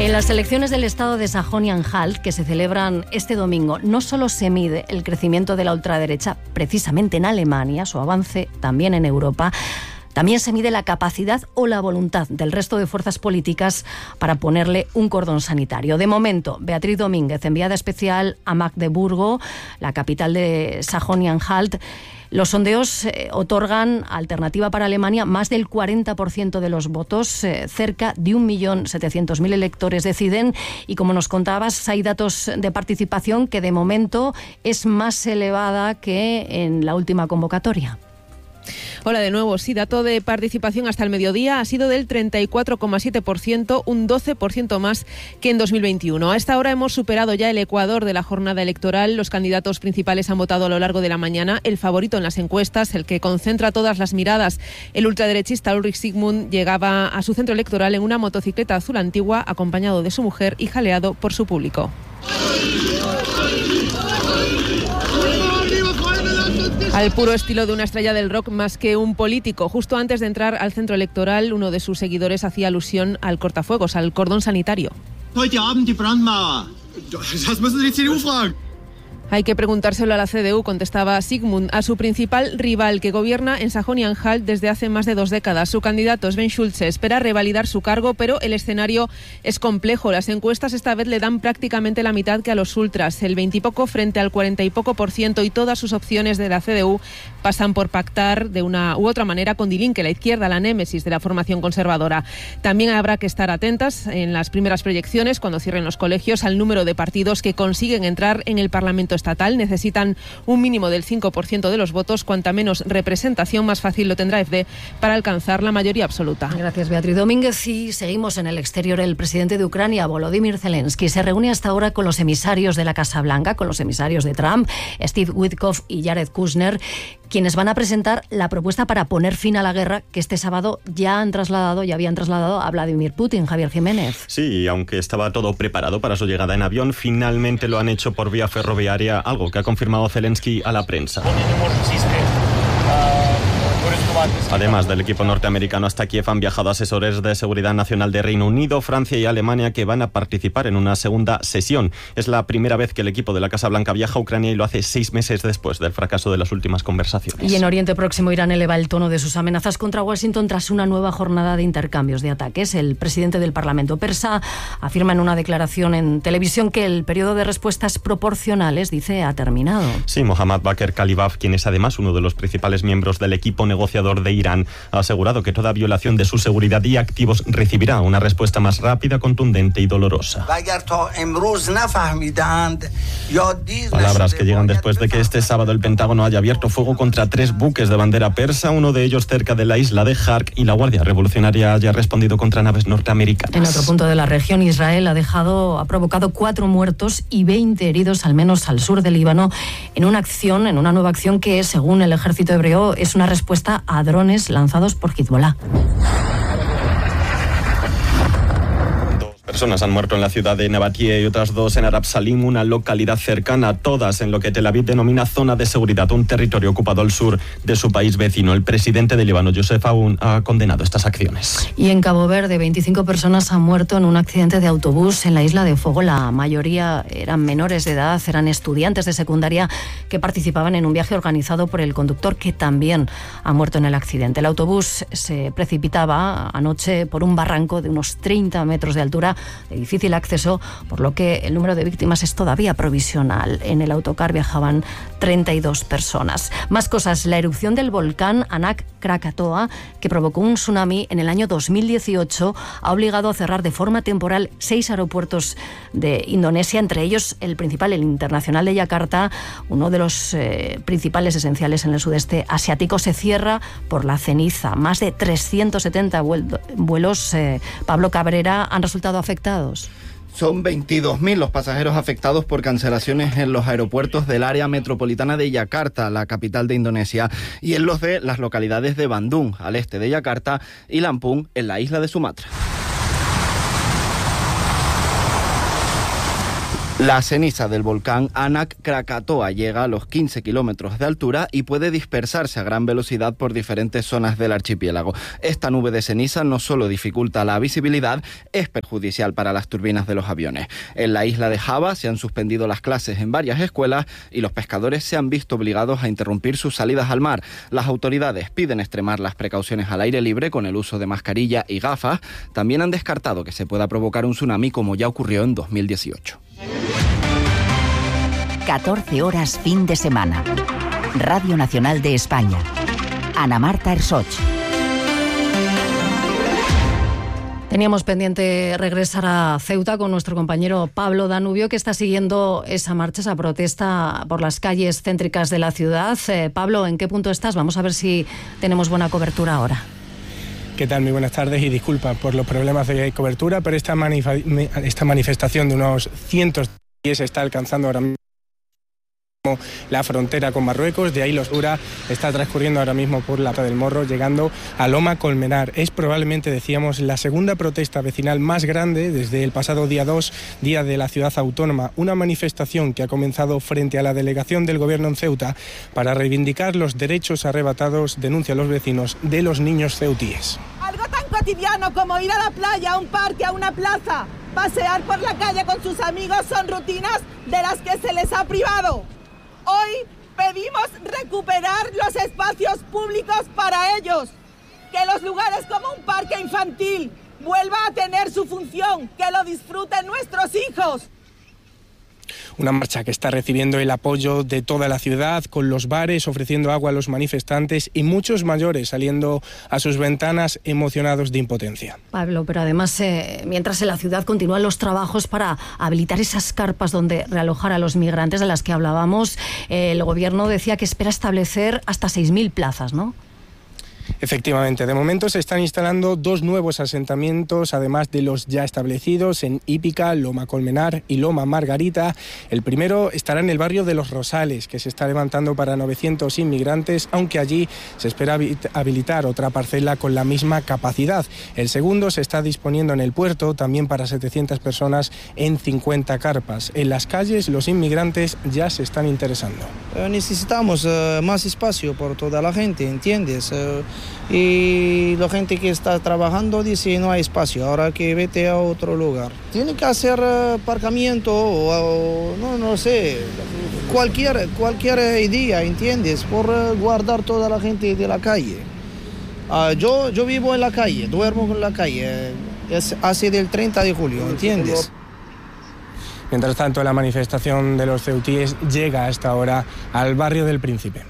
En las elecciones del estado de Sajonia-Anhalt, que se celebran este domingo, no solo se mide el crecimiento de la ultraderecha, precisamente en Alemania, su avance también en Europa, también se mide la capacidad o la voluntad del resto de fuerzas políticas para ponerle un cordón sanitario. De momento, Beatriz Domínguez, enviada especial a Magdeburgo, la capital de Sajonia-Anhalt, los sondeos otorgan alternativa para Alemania más del 40% de los votos, cerca de 1.700.000 electores deciden, y como nos contabas, hay datos de participación que de momento es más elevada que en la última convocatoria. Hola de nuevo. Sí, dato de participación hasta el mediodía ha sido del 34,7%, un 12% más que en 2021. A esta hora hemos superado ya el ecuador de la jornada electoral. Los candidatos principales han votado a lo largo de la mañana. El favorito en las encuestas, el que concentra todas las miradas, el ultraderechista Ulrich Sigmund, llegaba a su centro electoral en una motocicleta azul antigua, acompañado de su mujer y jaleado por su público. Al puro estilo de una estrella del rock más que un político. Justo antes de entrar al centro electoral, uno de sus seguidores hacía alusión al cortafuegos, al cordón sanitario. Heute Abend die Brandmauer. Das müssen Sie die CDU fragen. Hay que preguntárselo a la CDU, contestaba Sigmund, a su principal rival que gobierna en Sajonia-Anhalt desde hace más de 2 décadas. Su candidato, Sven Schulze, espera revalidar su cargo, pero el escenario es complejo. Las encuestas esta vez le dan prácticamente la mitad que a los ultras, el 20 y poco frente al 40 y poco %, y todas sus opciones de la CDU pasan por pactar de una u otra manera con Die Linke, la izquierda, la némesis de la formación conservadora. También habrá que estar atentas en las primeras proyecciones, cuando cierren los colegios, al número de partidos que consiguen entrar en el Parlamento estatal. Necesitan un mínimo del 5% de los votos. Cuanta menos representación, más fácil lo tendrá AfD para alcanzar la mayoría absoluta. Gracias, Beatriz Domínguez. Y seguimos en el exterior. El presidente de Ucrania, Volodymyr Zelensky, se reúne hasta ahora con los emisarios de la Casa Blanca, con los emisarios de Trump, Steve Witkoff y Jared Kushner, quienes van a presentar la propuesta para poner fin a la guerra que este sábado ya habían trasladado a Vladimir Putin. Javier Jiménez. Sí, aunque estaba todo preparado para su llegada en avión, finalmente lo han hecho por vía ferroviaria, algo que ha confirmado Zelensky a la prensa. Además del equipo norteamericano, hasta Kiev han viajado asesores de seguridad nacional de Reino Unido, Francia y Alemania, que van a participar en una segunda sesión. Es la primera vez que el equipo de la Casa Blanca viaja a Ucrania, y lo hace 6 meses después del fracaso de las últimas conversaciones. Y en Oriente Próximo, Irán eleva el tono de sus amenazas contra Washington tras una nueva jornada de intercambios de ataques. El presidente del Parlamento persa afirma en una declaración en televisión que el periodo de respuestas proporcionales, dice, ha terminado. Sí, Mohammad Bakr Kalibaf, quien es además uno de los principales miembros del equipo negociador de Irán, ha asegurado que toda violación de su seguridad y activos recibirá una respuesta más rápida, contundente y dolorosa. Palabras que llegan después de que este sábado el Pentágono haya abierto fuego contra 3 buques de bandera persa, uno de ellos cerca de la isla de Hark, y la Guardia Revolucionaria haya respondido contra naves norteamericanas. En otro punto de la región, Israel ha provocado 4 muertos y 20 heridos, al menos al sur del Líbano, en una nueva acción que, según el ejército hebreo, es una respuesta a drones lanzados por Hezbollah. 2 personas han muerto en la ciudad de Nabatie y otras 2 en Arab Salim, una localidad cercana, todas en lo que Tel Aviv denomina zona de seguridad, un territorio ocupado al sur de su país vecino. El presidente de Líbano, Youssef Aoun, ha condenado estas acciones. Y en Cabo Verde, 25 personas han muerto en un accidente de autobús en la Isla de Fogo. La mayoría eran menores de edad, eran estudiantes de secundaria que participaban en un viaje organizado por el conductor, que también ha muerto en el accidente. El autobús se precipitaba anoche por un barranco de unos 30 metros de altura, de difícil acceso, por lo que el número de víctimas es todavía provisional. En el autocar viajaban 32 personas. Más cosas. La erupción del volcán Anak Krakatoa, que provocó un tsunami en el año 2018, ha obligado a cerrar de forma temporal 6 aeropuertos de Indonesia, entre ellos el principal, el internacional de Yakarta, uno de los principales esenciales en el sudeste asiático. Se cierra por la ceniza. Más de 370 vuelos, Pablo Cabrera, han resultado afectados. Son 22.000 los pasajeros afectados por cancelaciones en los aeropuertos del área metropolitana de Yakarta, la capital de Indonesia, y en los de las localidades de Bandung, al este de Yakarta, y Lampung, en la isla de Sumatra. La ceniza del volcán Anak Krakatoa llega a los 15 kilómetros de altura y puede dispersarse a gran velocidad por diferentes zonas del archipiélago. Esta nube de ceniza no solo dificulta la visibilidad, es perjudicial para las turbinas de los aviones. En la isla de Java se han suspendido las clases en varias escuelas y los pescadores se han visto obligados a interrumpir sus salidas al mar. Las autoridades piden extremar las precauciones al aire libre con el uso de mascarilla y gafas. También han descartado que se pueda provocar un tsunami como ya ocurrió en 2018. 14 horas fin de semana. Radio Nacional de España. Ana Marta Ersoch. Teníamos pendiente regresar a Ceuta con nuestro compañero Pablo Danubio, que está siguiendo esa marcha, esa protesta por las calles céntricas de la ciudad. Pablo, ¿en qué punto estás? Vamos a ver si tenemos buena cobertura ahora. ¿Qué tal? Muy buenas tardes y disculpa por los problemas de cobertura, pero esta manifestación de unos cientos de pies está alcanzando ahora mismo la frontera con Marruecos. De ahí los Ura está transcurriendo ahora mismo por la Plaza del Morro, llegando a Loma Colmenar. Es probablemente, decíamos, la segunda protesta vecinal más grande desde el pasado día 2, día de la ciudad autónoma. Una manifestación que ha comenzado frente a la delegación del gobierno en Ceuta para reivindicar los derechos arrebatados, denuncian los vecinos, de los niños ceutíes. Algo tan cotidiano como ir a la playa, a un parque, a una plaza, pasear por la calle con sus amigos son rutinas de las que se les ha privado. Hoy pedimos recuperar los espacios públicos para ellos, que los lugares como un parque infantil vuelvan a tener su función, que lo disfruten nuestros hijos. Una marcha que está recibiendo el apoyo de toda la ciudad, con los bares ofreciendo agua a los manifestantes y muchos mayores saliendo a sus ventanas emocionados de impotencia. Pablo, pero además, mientras en la ciudad continúan los trabajos para habilitar esas carpas donde realojar a los migrantes de las que hablábamos, el gobierno decía que espera establecer hasta 6.000 plazas, ¿no? Efectivamente, de momento se están instalando 2 nuevos asentamientos, además de los ya establecidos en Hípica, Loma Colmenar y Loma Margarita. El primero estará en el barrio de Los Rosales, que se está levantando para 900 inmigrantes, aunque allí se espera habilitar otra parcela con la misma capacidad. El segundo se está disponiendo en el puerto, también para 700 personas en 50 carpas. En las calles los inmigrantes ya se están interesando. Necesitamos más espacio por toda la gente, ¿entiendes? Y la gente que está trabajando dice no hay espacio, ahora que vete a otro lugar. Tiene que hacer aparcamiento o no sé, cualquier idea, ¿entiendes? Por guardar toda la gente de la calle. Yo vivo en la calle, duermo en la calle, es así del 30 de julio, ¿entiendes? Mientras tanto, la manifestación de los ceutíes llega hasta ahora al barrio del Príncipe.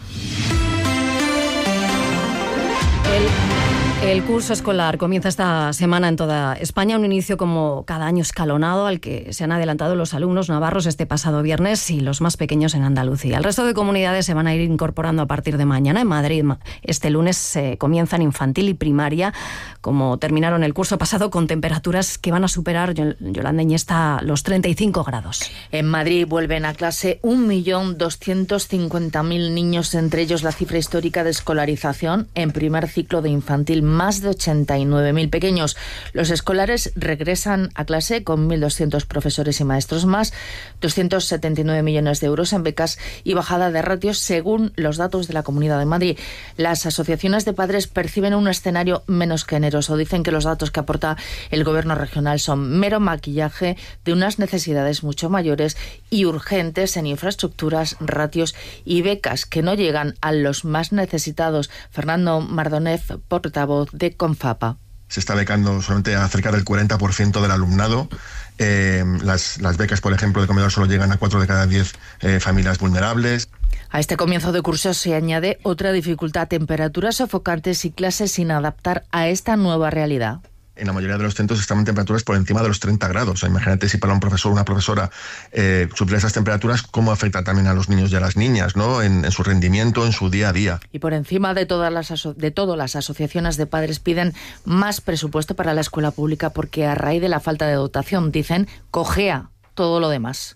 El curso escolar comienza esta semana en toda España, un inicio como cada año escalonado al que se han adelantado los alumnos navarros este pasado viernes y los más pequeños en Andalucía. El resto de comunidades se van a ir incorporando a partir de mañana. En Madrid este lunes se comienzan infantil y primaria, como terminaron el curso pasado, con temperaturas que van a superar, Yolanda Iniesta, los 35 grados. En Madrid vuelven a clase 1.250.000 niños, entre ellos la cifra histórica de escolarización en primer ciclo de infantil, más de 89.000 pequeños. Los escolares regresan a clase con 1.200 profesores y maestros más, 279 millones de euros en becas y bajada de ratios según los datos de la Comunidad de Madrid. Las asociaciones de padres perciben un escenario menos generoso. Dicen que los datos que aporta el gobierno regional son mero maquillaje de unas necesidades mucho mayores y urgentes en infraestructuras, ratios y becas que no llegan a los más necesitados. Fernando Mardonev, portavoz de Confapa. Se está becando solamente a cerca del 40% del alumnado. Las becas, por ejemplo, de comedor solo llegan a 4 de cada 10 familias vulnerables. A este comienzo de curso se añade otra dificultad: temperaturas sofocantes y clases sin adaptar a esta nueva realidad. En la mayoría de los centros están en temperaturas por encima de los 30 grados. O sea, imagínate si para un profesor o una profesora sufrir esas temperaturas, cómo afecta también a los niños y a las niñas, ¿no? En su rendimiento, en su día a día. Y por encima de todas las asociaciones de padres piden más presupuesto para la escuela pública porque a raíz de la falta de dotación, dicen, cojea todo lo demás.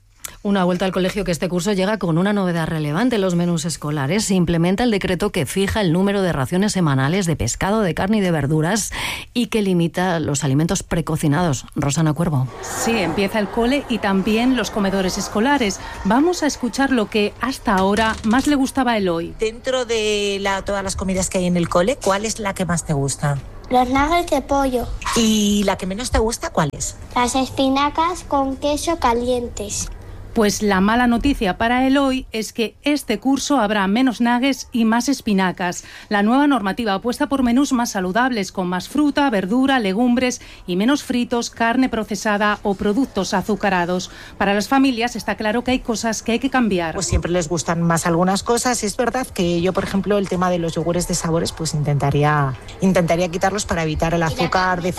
Una vuelta al colegio que este curso llega con una novedad relevante en los menús escolares. Se implementa el decreto que fija el número de raciones semanales de pescado, de carne y de verduras y que limita los alimentos precocinados. Rosana Cuervo. Sí, empieza el cole y también los comedores escolares. Vamos a escuchar lo que hasta ahora más le gustaba a Eloy. Dentro de todas las comidas que hay en el cole, ¿cuál es la que más te gusta? Los nuggets de pollo. ¿Y la que menos te gusta, cuál es? Las espinacas con queso calientes. Pues la mala noticia para Eloy es que este curso habrá menos nuggets y más espinacas. La nueva normativa apuesta por menús más saludables, con más fruta, verdura, legumbres y menos fritos, carne procesada o productos azucarados. Para las familias está claro que hay cosas que hay que cambiar. Pues siempre les gustan más algunas cosas y es verdad que yo, por ejemplo, el tema de los yogures de sabores, pues intentaría quitarlos para evitar el azúcar de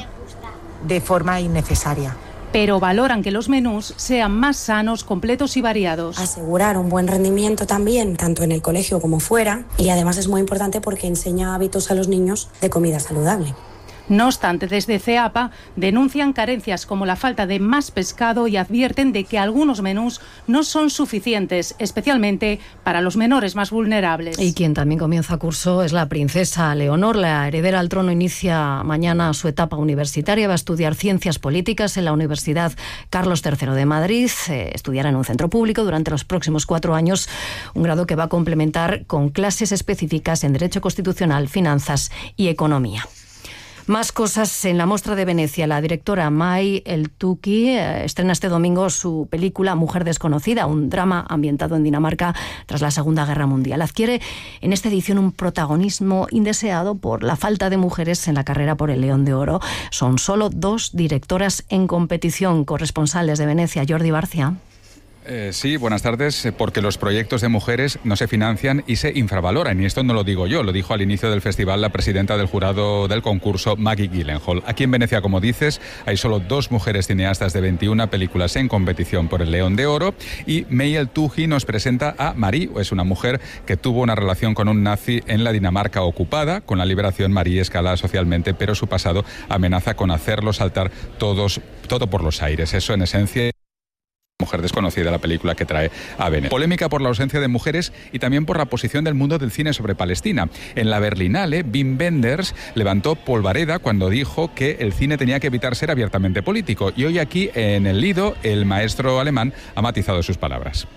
forma innecesaria. Pero valoran que los menús sean más sanos, completos y variados. Asegurar un buen rendimiento también, tanto en el colegio como fuera, y además es muy importante porque enseña hábitos a los niños de comida saludable. No obstante, desde CEAPA denuncian carencias como la falta de más pescado y advierten de que algunos menús no son suficientes, especialmente para los menores más vulnerables. Y quien también comienza curso es la princesa Leonor. La heredera al trono inicia mañana su etapa universitaria. Va a estudiar Ciencias Políticas en la Universidad Carlos III de Madrid. Estudiará en un centro público durante los próximos 4 años, un grado que va a complementar con clases específicas en Derecho Constitucional, Finanzas y Economía. Más cosas en la Mostra de Venecia. La directora May El-Touki estrena este domingo su película Mujer desconocida, un drama ambientado en Dinamarca tras la Segunda Guerra Mundial. Adquiere en esta edición un protagonismo indeseado por la falta de mujeres en la carrera por el León de Oro. Son solo 2 directoras en competición. Corresponsales de Venecia, Jordi Barcia. Sí, buenas tardes. Porque los proyectos de mujeres no se financian y se infravaloran. Y esto no lo digo yo, lo dijo al inicio del festival la presidenta del jurado del concurso, Maggie Gyllenhaal. Aquí en Venecia, como dices, hay solo 2 mujeres cineastas de 21 películas en competición por el León de Oro. Y May El-Touki nos presenta a Marie. Es una mujer que tuvo una relación con un nazi en la Dinamarca ocupada. Con la liberación, Marie escala socialmente, pero su pasado amenaza con hacerlo saltar todo por los aires. Eso, en esencia, Mujer desconocida, la película que trae a Venecia. Polémica por la ausencia de mujeres y también por la posición del mundo del cine sobre Palestina. En la Berlinale, Wim Wenders levantó polvareda cuando dijo que el cine tenía que evitar ser abiertamente político. Y hoy aquí, en el Lido, el maestro alemán ha matizado sus palabras.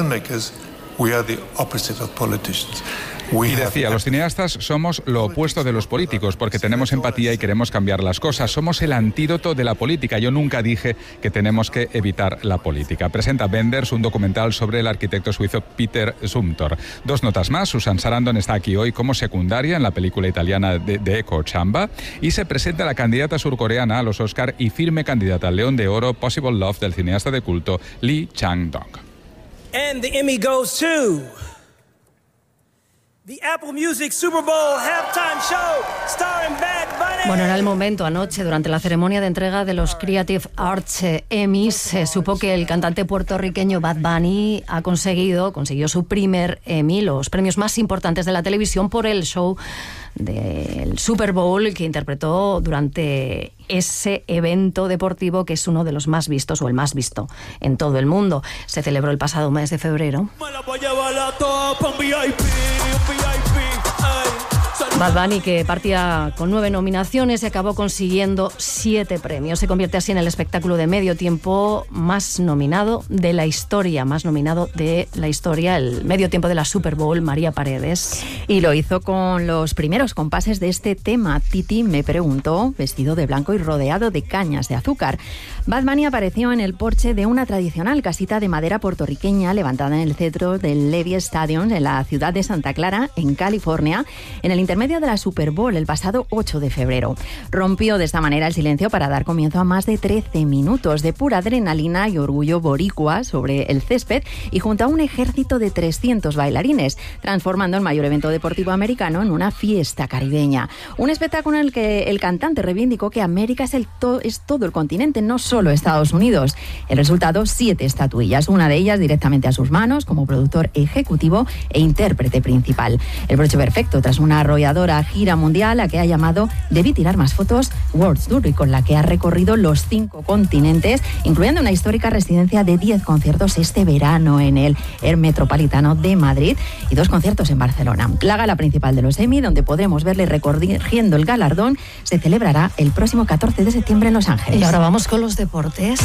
We are the opposite of politicians. Y decía, los cineastas somos lo opuesto de los políticos porque tenemos empatía y queremos cambiar las cosas. Somos el antídoto de la política. Yo nunca dije que tenemos que evitar la política. Presenta Wenders un documental sobre el arquitecto suizo Peter Zumthor. 2 notas más. Susan Sarandon está aquí hoy como secundaria en la película italiana de Echo Chamba. Y se presenta la candidata surcoreana a los Oscar y firme candidata al León de Oro, Possible Love, del cineasta de culto Lee Chang-dong. And the Emmy goes to the Apple Music Super Bowl halftime show starring Bad Bunny. Bueno, era el momento anoche, durante la ceremonia de entrega de los Creative Arts Emmys, se supo que el cantante puertorriqueño Bad Bunny consiguió su primer Emmy, los premios más importantes de la televisión, por el show del Super Bowl que interpretó durante ese evento deportivo que es uno de los más vistos o el más visto en todo el mundo. Se celebró el pasado mes de febrero. Bad Bunny, que partía con 9 nominaciones y acabó consiguiendo 7 premios. Se convierte así en el espectáculo de medio tiempo más nominado de la historia. El medio tiempo de la Super Bowl, María Paredes. Y lo hizo con los primeros compases de este tema. Titi me preguntó, vestido de blanco y rodeado de cañas de azúcar. Bad Bunny apareció en el porche de una tradicional casita de madera puertorriqueña levantada en el centro del Levy Stadium en la ciudad de Santa Clara, en California, en el intermedio de la Super Bowl el pasado 8 de febrero. Rompió de esta manera el silencio para dar comienzo a más de 13 minutos de pura adrenalina y orgullo boricua sobre el césped y junto a un ejército de 300 bailarines, transformando el mayor evento deportivo americano en una fiesta caribeña. Un espectáculo en el que el cantante reivindicó que América es todo el continente, no solo Estados Unidos. El resultado, 7 estatuillas, una de ellas directamente a sus manos como productor ejecutivo e intérprete principal. El broche perfecto tras una arrolladora innovadora gira mundial a que ha llamado Debí tirar más fotos World Tour, y con la que ha recorrido los 5 continentes, incluyendo una histórica residencia de 10 conciertos este verano en el Air Metropolitano de Madrid y 2 conciertos en Barcelona. La gala principal de los Emmy, donde podremos verle recogiendo el galardón, se celebrará el próximo 14 de septiembre en Los Ángeles. Y ahora vamos con los deportes.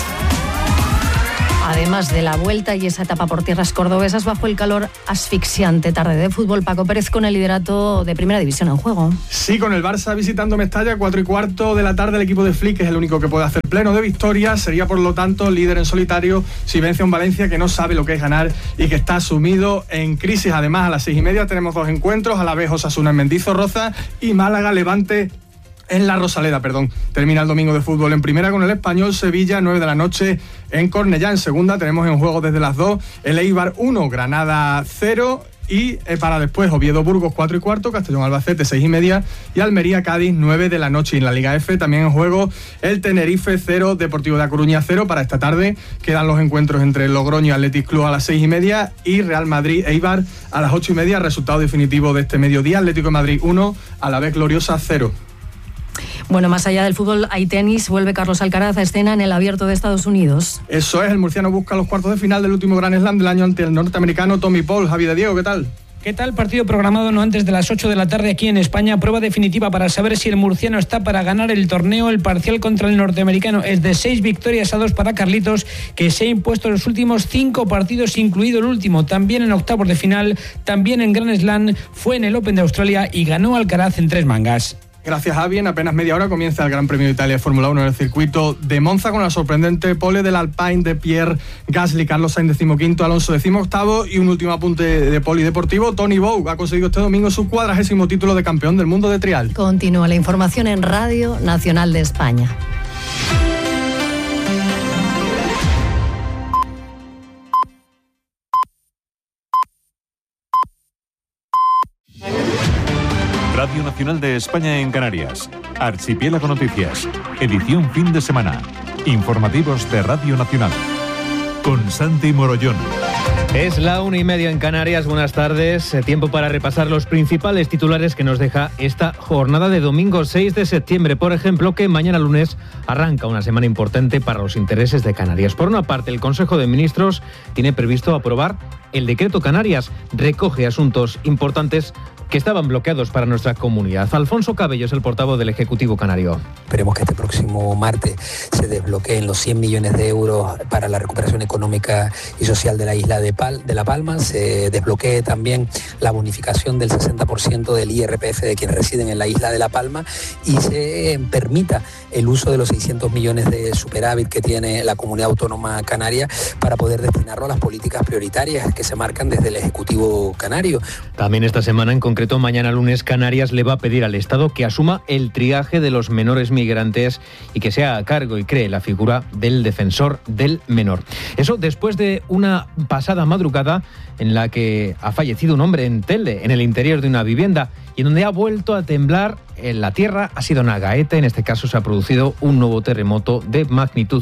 Además de la vuelta y esa etapa por tierras cordobesas, bajo el calor asfixiante, tarde de fútbol, Paco Pérez con el liderato de Primera División en juego. Sí, con el Barça visitando Mestalla, 4:15 de la tarde, el equipo de Flick es el único que puede hacer pleno de victoria, sería por lo tanto líder en solitario si vence a un Valencia que no sabe lo que es ganar y que está sumido en crisis. Además, a las 6:30 tenemos 2 encuentros, Alavés Osasuna en Mendizorroza y Málaga Levante en la Rosaleda, Termina el domingo de fútbol en primera con el Español Sevilla, 9 de la noche en Cornellá. En segunda tenemos en juego desde las 2 el Eibar 1, Granada 0 y para después Oviedo Burgos 4:15, Castellón Albacete 6:30 y Almería Cádiz 9 de la noche. Y en la Liga F también en juego el Tenerife 0, Deportivo de A Coruña 0. Para esta tarde quedan los encuentros entre Logroño y Athletic Club a las 6:30 y Real Madrid Eibar a las 8:30. Resultado definitivo de este mediodía: Atlético de Madrid 1, Alavés Gloriosa 0. Bueno, más allá del fútbol hay tenis. Vuelve Carlos Alcaraz a escena en el Abierto de Estados Unidos. Eso es, el murciano busca los cuartos de final del último Grand Slam del año ante el norteamericano Tommy Paul. Javi de Diego, ¿qué tal? ¿Qué tal? Partido programado no antes de las 8 de la tarde aquí en España. Prueba definitiva para saber si el murciano está para ganar el torneo. El parcial contra el norteamericano es de 6 victorias a 2 para Carlitos, que se ha impuesto en los últimos 5 partidos, incluido el último. También en octavos de final, también en Grand Slam, fue en el Open de Australia y ganó Alcaraz en 3 mangas. Gracias, Javi. En apenas media hora comienza el Gran Premio de Italia de Fórmula 1 en el circuito de Monza con la sorprendente pole del Alpine de Pierre Gasly. Carlos Sainz 15º, Alonso 18º y un último apunte de polideportivo. Tony Bow ha conseguido este domingo su 40º título de campeón del mundo de trial. Continúa la información en Radio Nacional de España. Radio Nacional de España en Canarias. Archipiélago Noticias. Edición fin de semana. Informativos de Radio Nacional. Con Santi Morollón. Es la 1:30 en Canarias. Buenas tardes. Tiempo para repasar los principales titulares que nos deja esta jornada de domingo 6 de septiembre. Por ejemplo, que mañana lunes arranca una semana importante para los intereses de Canarias. Por una parte, el Consejo de Ministros tiene previsto aprobar el decreto Canarias. Recoge asuntos importantes que estaban bloqueados para nuestra comunidad. Alfonso Cabello es el portavoz del Ejecutivo Canario. Esperemos que este próximo martes se desbloqueen los 100 millones de euros para la recuperación económica y social de la isla de La Palma. Se desbloquee también la bonificación del 60% del IRPF de quienes residen en la isla de La Palma y se permita el uso de los 600 millones de superávit que tiene la comunidad autónoma canaria para poder destinarlo a las políticas prioritarias que se marcan desde el Ejecutivo canario. También esta semana, en concreto mañana lunes, Canarias le va a pedir al Estado que asuma el triaje de los menores migrantes y que sea a cargo y cree la figura del defensor del menor. Eso después de una pasada madrugada en la que ha fallecido un hombre en Telde, en el interior de una vivienda, y en donde ha vuelto a temblar en la tierra. Ha sido Nagaete. En este caso se ha producido un nuevo terremoto de magnitud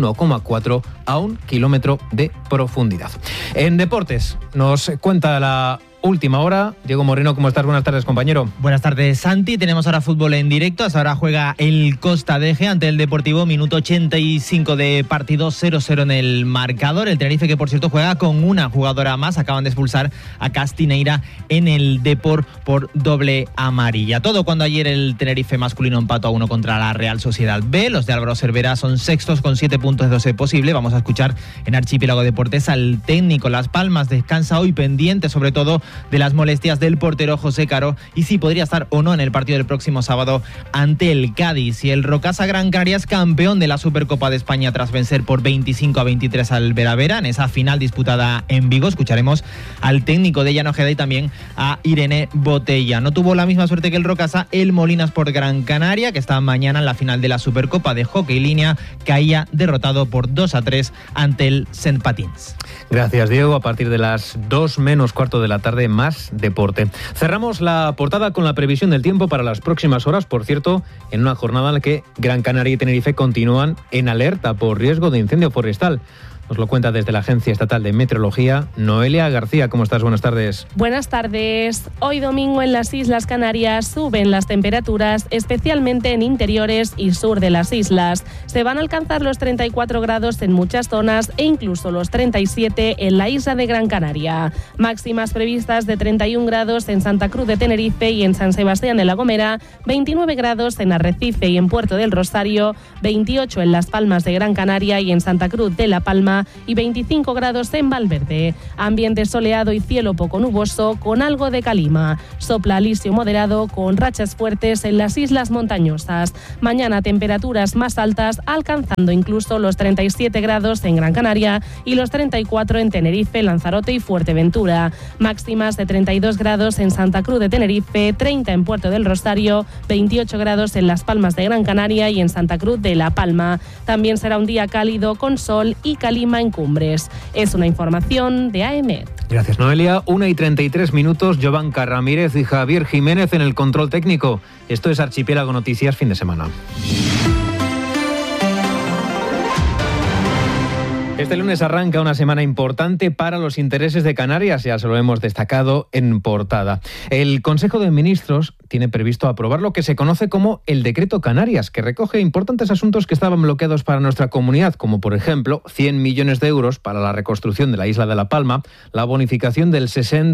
1,4 a 1 kilómetro de profundidad. En deportes nos cuenta la última hora. Diego Moreno, ¿cómo estás? Buenas tardes, compañero. Buenas tardes, Santi. Tenemos ahora fútbol en directo. Hasta ahora juega el Costa Deje ante el Deportivo. Minuto 85 de partido, 0-0 en el marcador. El Tenerife, que por cierto juega con una jugadora más. Acaban de expulsar a Castineira en el Depor por doble amarilla. Todo cuando ayer el Tenerife masculino empató a 1 contra la Real Sociedad B. Los de Álvaro Cervera son sextos con 7 puntos de 12 posible. Vamos a escuchar en Archipiélago Deportes al técnico. Las Palmas descansa hoy, pendiente sobre todo de las molestias del portero José Caro y si podría estar o no en el partido del próximo sábado ante el Cádiz. Y el Rocasa Gran Canaria es campeón de la Supercopa de España tras vencer por 25-23 al Veravera en esa final disputada en Vigo. Escucharemos al técnico de Llano Ojeda y también a Irene Botella. No tuvo la misma suerte que el Rocasa el Molinas por Gran Canaria, que está mañana en la final de la Supercopa de Hockey Línea, caía derrotado por 2-3 ante el St. Patins. Gracias, Diego. A partir de las 2 menos cuarto de la tarde, más deporte. Cerramos la portada con la previsión del tiempo para las próximas horas. Por cierto, en una jornada en la que Gran Canaria y Tenerife continúan en alerta por riesgo de incendio forestal. Nos lo cuenta desde la Agencia Estatal de Meteorología, Noelia García. ¿Cómo estás? Buenas tardes. Buenas tardes. Hoy domingo en las Islas Canarias suben las temperaturas, especialmente en interiores y sur de las islas. Se van a alcanzar los 34 grados en muchas zonas e incluso los 37 en la isla de Gran Canaria. Máximas previstas de 31 grados en Santa Cruz de Tenerife y en San Sebastián de La Gomera, 29 grados en Arrecife y en Puerto del Rosario, 28 en Las Palmas de Gran Canaria y en Santa Cruz de La Palma y 25 grados en Valverde. Ambiente soleado y cielo poco nuboso con algo de calima. Sopla alisio moderado con rachas fuertes en las islas montañosas. Mañana temperaturas más altas alcanzando incluso los 37 grados en Gran Canaria y los 34 en Tenerife, Lanzarote y Fuerteventura. Máximas de 32 grados en Santa Cruz de Tenerife, 30 en Puerto del Rosario, 28 grados en Las Palmas de Gran Canaria y en Santa Cruz de La Palma. También será un día cálido con sol y calima en cumbres. Es una información de AEMET. Gracias, Noelia. 1:33, Jovanka Ramírez y Javier Jiménez en el control técnico. Esto es Archipiélago Noticias, fin de semana. Este lunes arranca una semana importante para los intereses de Canarias, ya se lo hemos destacado en portada. El Consejo de Ministros tiene previsto aprobar lo que se conoce como el Decreto Canarias, que recoge importantes asuntos que estaban bloqueados para nuestra comunidad, como por ejemplo 100 millones de euros para la reconstrucción de la isla de La Palma, la bonificación del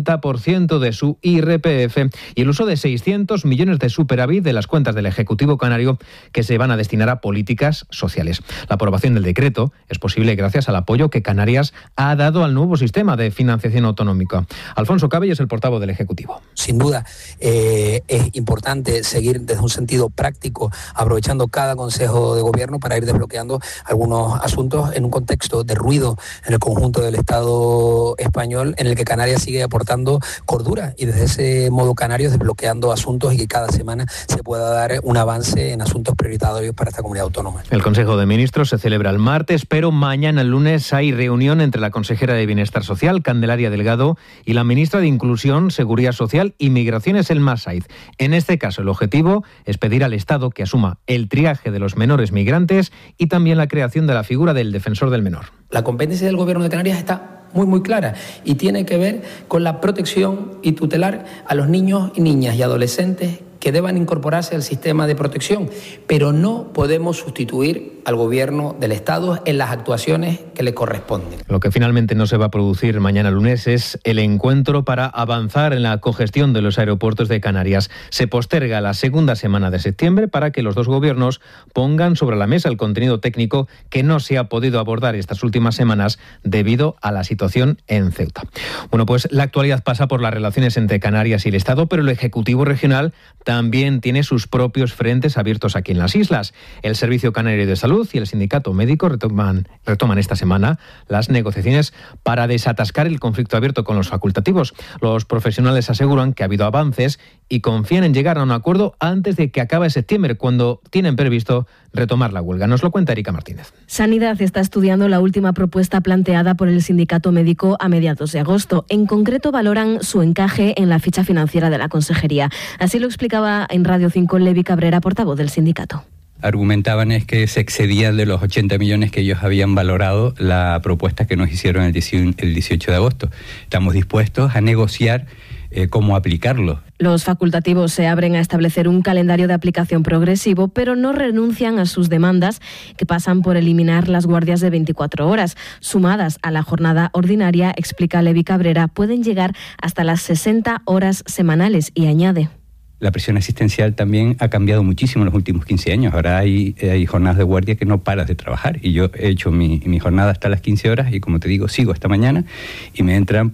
60% de su IRPF y el uso de 600 millones de superávit de las cuentas del Ejecutivo Canario que se van a destinar a políticas sociales. La aprobación del decreto es posible gracias al apoyo que Canarias ha dado al nuevo sistema de financiación autonómica. Alfonso Cabello es el portavoz del Ejecutivo. Sin duda, es importante seguir desde un sentido práctico, aprovechando cada Consejo de Gobierno para ir desbloqueando algunos asuntos en un contexto de ruido en el conjunto del Estado español, en el que Canarias sigue aportando cordura y desde ese modo Canarios desbloqueando asuntos y que cada semana se pueda dar un avance en asuntos prioritarios para esta comunidad autónoma. El Consejo de Ministros se celebra el martes, pero mañana, el lunes, hay reunión entre la consejera de Bienestar Social, Candelaria Delgado, y la ministra de Inclusión, Seguridad Social y Migraciones, Elma Saiz. En este caso, el objetivo es pedir al Estado que asuma el triaje de los menores migrantes y también la creación de la figura del defensor del menor. La competencia del Gobierno de Canarias está muy clara y tiene que ver con la protección y tutelar a los niños y niñas y adolescentes que deban incorporarse al sistema de protección, pero no podemos sustituir al Gobierno del Estado en las actuaciones que le corresponden. Lo que finalmente no se va a producir mañana lunes es el encuentro para avanzar en la cogestión de los aeropuertos de Canarias. Se posterga la segunda semana de septiembre para que los dos gobiernos pongan sobre la mesa el contenido técnico que no se ha podido abordar estas últimas semanas debido a la situación en Ceuta. Bueno, pues la actualidad pasa por las relaciones entre Canarias y el Estado, pero el Ejecutivo Regional también tiene sus propios frentes abiertos aquí en las islas. El Servicio Canario de Salud y el Sindicato Médico retoman esta semana las negociaciones para desatascar el conflicto abierto con los facultativos. Los profesionales aseguran que ha habido avances y confían en llegar a un acuerdo antes de que acabe septiembre, cuando tienen previsto retomar la huelga. Nos lo cuenta Erika Martínez. Sanidad está estudiando la última propuesta planteada por el Sindicato Médico a mediados de agosto. En concreto, valoran su encaje en la ficha financiera de la Consejería. Así lo explicaba en Radio 5 Levi Cabrera, portavoz del sindicato. Argumentaban es que se excedían de los 80 millones que ellos habían valorado la propuesta que nos hicieron el 18 de agosto. Estamos dispuestos a negociar cómo aplicarlo. Los facultativos se abren a establecer un calendario de aplicación progresivo, pero no renuncian a sus demandas, que pasan por eliminar las guardias de 24 horas. Sumadas a la jornada ordinaria, explica Levi Cabrera, pueden llegar hasta las 60 horas semanales y añade: la presión asistencial también ha cambiado muchísimo en los últimos 15 años. Ahora hay jornadas de guardia que no paras de trabajar. Y yo he hecho mi jornada hasta las 15 horas y, como te digo, sigo esta mañana y me entran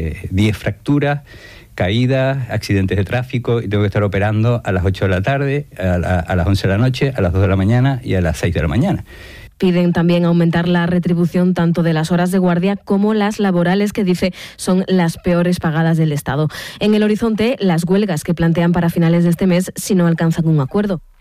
10 fracturas, caídas, accidentes de tráfico, y tengo que estar operando a las 8 de la tarde, a las 11 de la noche, a las 2 de la mañana y a las 6 de la mañana. Piden también aumentar la retribución tanto de las horas de guardia como las laborales, que dice son las peores pagadas del Estado. En el horizonte, las huelgas que plantean para finales de este mes si no alcanzan un acuerdo.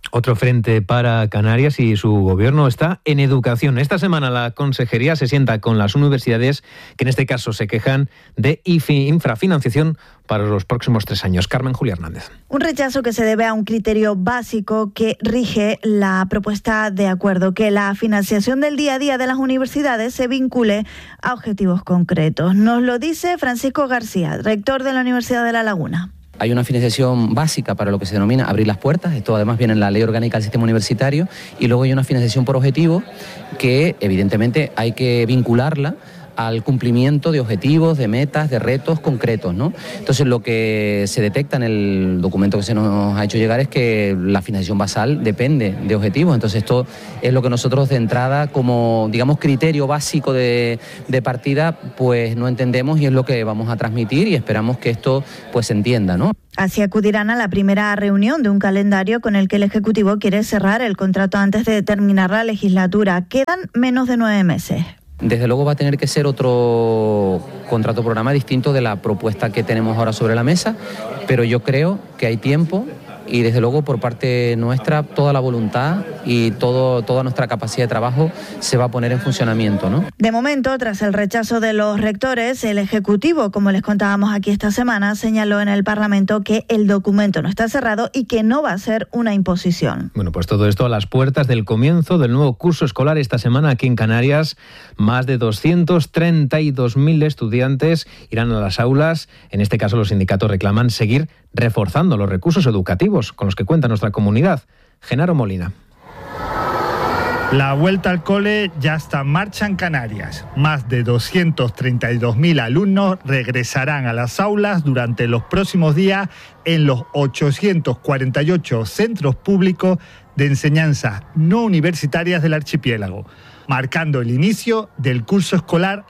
Otro frente para Canarias y su gobierno está en educación. Esta semana la consejería se sienta con las universidades que en este caso se quejan de infrafinanciación para los próximos 3 años. Carmen Julia Hernández. Un rechazo que se debe a un criterio básico que rige la propuesta de acuerdo, que la financiación del día a día de las universidades se vincule a objetivos concretos. Nos lo dice Francisco García, rector de la Universidad de La Laguna. Hay una financiación básica para lo que se denomina abrir las puertas, esto además viene en la Ley Orgánica del Sistema Universitario, y luego hay una financiación por objetivo que evidentemente hay que vincularla al cumplimiento de objetivos, de metas, de retos concretos, ¿no? Entonces lo que se detecta en el documento que se nos ha hecho llegar es que la financiación basal depende de objetivos, entonces esto es lo que nosotros de entrada como, digamos, criterio básico de partida, pues no entendemos y es lo que vamos a transmitir y esperamos que esto pues se entienda, ¿no? Así acudirán a la primera reunión de un calendario con el que el Ejecutivo quiere cerrar el contrato antes de terminar la legislatura. Quedan menos de 9 meses. Desde luego va a tener que ser otro contrato programa distinto de la propuesta que tenemos ahora sobre la mesa, pero yo creo que hay tiempo y desde luego por parte nuestra toda la voluntad y toda nuestra capacidad de trabajo se va a poner en funcionamiento, ¿no? De momento, tras el rechazo de los rectores, el Ejecutivo, como les contábamos aquí esta semana, señaló en el Parlamento que el documento no está cerrado y que no va a ser una imposición. Bueno, pues todo esto a las puertas del comienzo del nuevo curso escolar esta semana aquí en Canarias. Más de 232.000 estudiantes irán a las aulas. En este caso, los sindicatos reclaman seguir reforzando los recursos educativos con los que cuenta nuestra comunidad. Genaro Molina. La vuelta al cole ya está en marcha en Canarias. Más de 232.000 alumnos regresarán a las aulas durante los próximos días en los 848 centros públicos de enseñanza no universitarias del archipiélago, marcando el inicio del curso escolar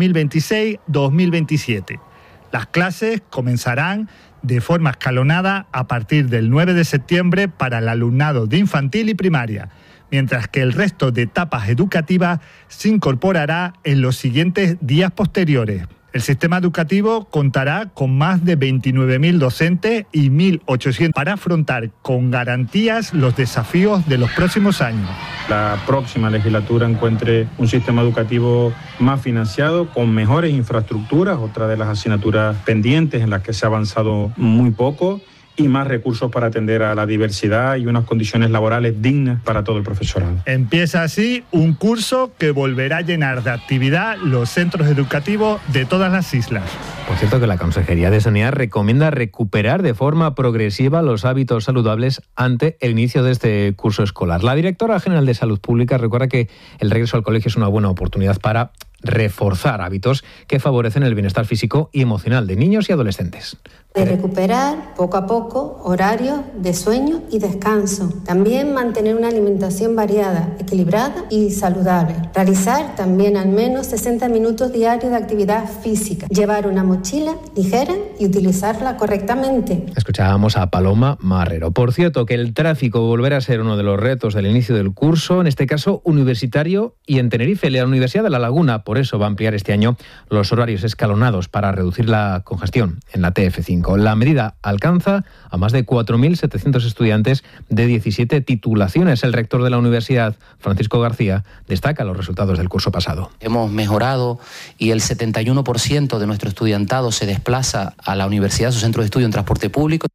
2026-2027. Las clases comenzarán de forma escalonada a partir del 9 de septiembre para el alumnado de infantil y primaria, mientras que el resto de etapas educativas se incorporará en los siguientes días posteriores. El sistema educativo contará con más de 29.000 docentes y 1.800 para afrontar con garantías los desafíos de los próximos años. La próxima legislatura encuentre un sistema educativo más financiado, con mejores infraestructuras, otra de las asignaturas pendientes en las que se ha avanzado muy poco, y más recursos para atender a la diversidad y unas condiciones laborales dignas para todo el profesorado. Empieza así un curso que volverá a llenar de actividad los centros educativos de todas las islas. Por cierto, que la Consejería de Sanidad recomienda recuperar de forma progresiva los hábitos saludables ante el inicio de este curso escolar. La directora general de Salud Pública recuerda que el regreso al colegio es una buena oportunidad para reforzar hábitos que favorecen el bienestar físico y emocional de niños y adolescentes. De recuperar poco a poco horarios de sueño y descanso. También mantener una alimentación variada, equilibrada y saludable. Realizar también al menos 60 minutos diarios de actividad física. Llevar una mochila ligera y utilizarla correctamente. Escuchábamos a Paloma Marrero. Por cierto, que el tráfico volverá a ser uno de los retos del inicio del curso, en este caso universitario y en Tenerife, la Universidad de La Laguna. Por eso va a ampliar este año los horarios escalonados para reducir la congestión en la TF5. La medida alcanza a más de 4.700 estudiantes de 17 titulaciones. El rector de la universidad, Francisco García, destaca los resultados del curso pasado. Hemos mejorado y el 71% de nuestro estudiantado se desplaza a la universidad, a su centro de estudio en transporte público.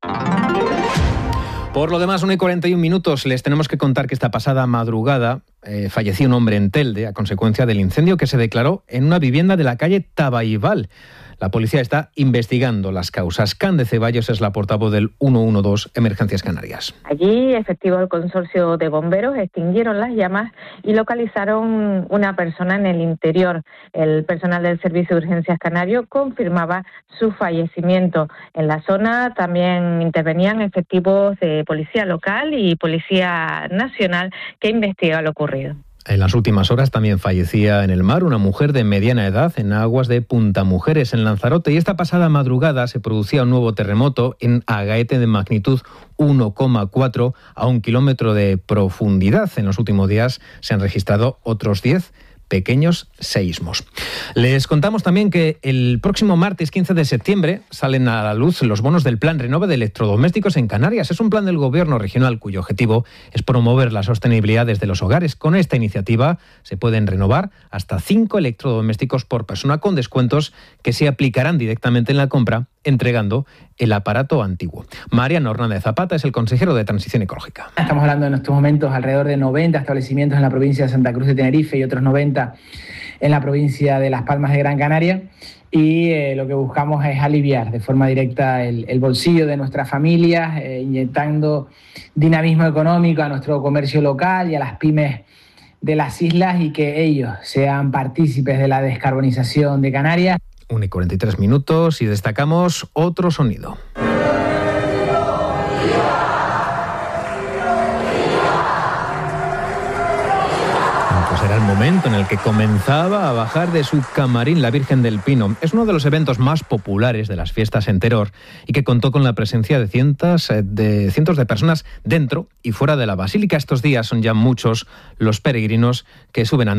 Por lo demás, 1:41, les tenemos que contar que esta pasada madrugada falleció un hombre en Telde a consecuencia del incendio que se declaró en una vivienda de la calle Tabaibal. La policía está investigando las causas. Cande Ceballos es la portavoz del 112 Emergencias Canarias. Allí, efectivos del consorcio de bomberos extinguieron las llamas y localizaron una persona en el interior. El personal del Servicio de Urgencias Canario confirmaba su fallecimiento. En la zona también intervenían efectivos de Policía Local y Policía Nacional que investigan lo ocurrido. En las últimas horas también fallecía en el mar una mujer de mediana edad en aguas de Punta Mujeres, en Lanzarote. Y esta pasada madrugada se producía un nuevo terremoto en Agaete de magnitud 1,4 a 1 kilómetro de profundidad. En los últimos días se han registrado otros 10 pequeños seísmos. Les contamos también que el próximo martes 15 de septiembre salen a la luz los bonos del Plan Renove de electrodomésticos en Canarias. Es un plan del Gobierno regional cuyo objetivo es promover la sostenibilidad desde los hogares. Con esta iniciativa se pueden renovar hasta 5 electrodomésticos por persona con descuentos que se aplicarán directamente en la compra, entregando el aparato antiguo. Mariano Hernández Zapata es el consejero de Transición Ecológica. Estamos hablando en estos momentos alrededor de 90 establecimientos en la provincia de Santa Cruz de Tenerife y otros 90 en la provincia de Las Palmas de Gran Canaria, y lo que buscamos es aliviar de forma directa el bolsillo de nuestras familias, inyectando dinamismo económico a nuestro comercio local y a las pymes de las islas, y que ellos sean partícipes de la descarbonización de Canarias. 1:43 y destacamos otro sonido. Pues era el momento en el que comenzaba a bajar de su camarín la Virgen del Pino. Es uno de los eventos más populares de las fiestas en Teror y que contó con la presencia de cientos de personas dentro y fuera de la basílica. Estos días son ya muchos los peregrinos que suben a